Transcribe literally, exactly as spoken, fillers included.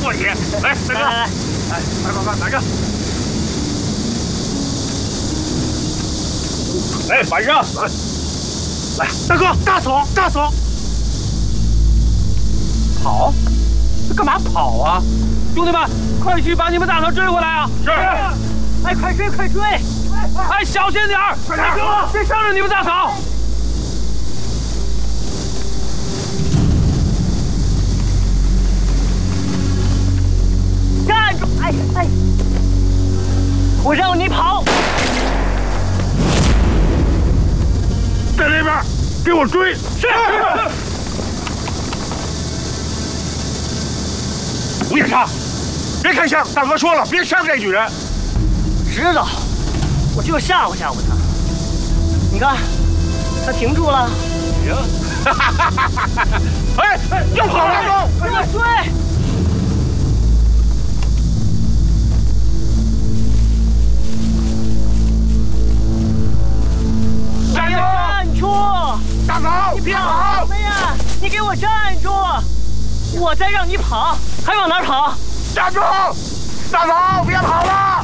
过礼。来，大哥，来，来，快快快，哪个？来，板上。来，大哥，大嫂，大嫂。跑？这干嘛跑啊？兄弟们，快去把你们大嫂追回来啊！是。哎，快追，快追！哎，小心点儿！快点，别伤着你们大嫂。 站住！哎哎，我让你跑！ 在那边，给我追！是。吴夜叉，别开枪！大哥说了，别伤这女人。 知道，我就吓唬吓唬他。你看，他停住了。 停！哎哎，又跑了！ 快点追！ 站住！ 大嫂，你别跑！ 什么呀？你给我站住！我再让你跑，还往哪跑？ 站住！大嫂，别跑了！